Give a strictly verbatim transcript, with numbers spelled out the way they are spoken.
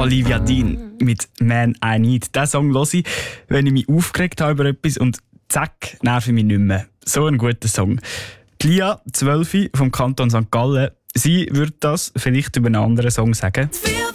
Olivia Dean mit «Man I Need». Diesen Song höre ich, wenn ich mich aufgeregt habe über etwas und zack, nerv ich mich nicht mehr. So ein guter Song. Die Lia, zwölf vom Kanton Sankt Gallen, sie würde das vielleicht über einen anderen Song sagen.